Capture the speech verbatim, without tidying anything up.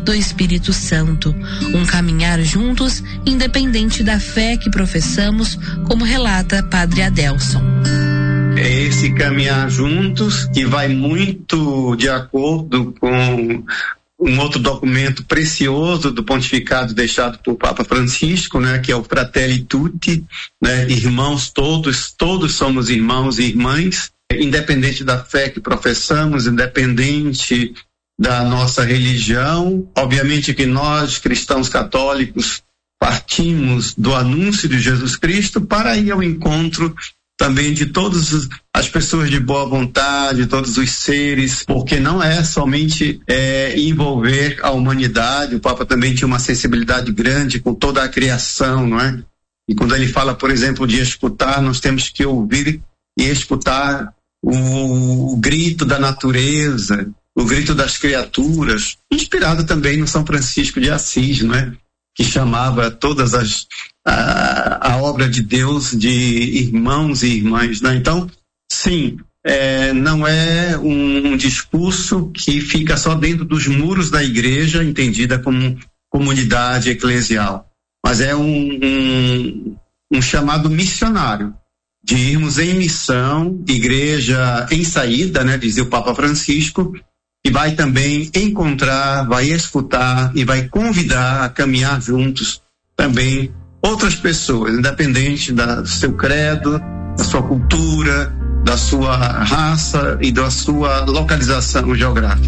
do Espírito Santo, um caminhar juntos, independente da fé que professamos, como relata Padre Adelson. É esse caminhar juntos que vai muito de acordo com um outro documento precioso do pontificado deixado por Papa Francisco, né, que é o Fratelli Tutti, né, irmãos todos, todos somos irmãos e irmãs, independente da fé que professamos, independente da nossa religião. Obviamente que nós, cristãos católicos, partimos do anúncio de Jesus Cristo para ir ao encontro também de todas as pessoas de boa vontade, todos os seres, porque não é somente é, envolver a humanidade. O Papa também tinha uma sensibilidade grande com toda a criação, não é? E quando ele fala, por exemplo, de escutar, nós temos que ouvir e escutar o, o grito da natureza, o grito das criaturas, inspirado também no São Francisco de Assis, não é? Que chamava todas as a, a obra de Deus de irmãos e irmãs, né? Então, sim, é, não é um, um discurso que fica só dentro dos muros da igreja, entendida como comunidade eclesial, mas é um, um, um chamado missionário, de irmos em missão, igreja em saída, né? Dizia o Papa Francisco, e vai também encontrar, vai escutar e vai convidar a caminhar juntos também outras pessoas, independente da, do seu credo, da sua cultura, da sua raça e da sua localização geográfica.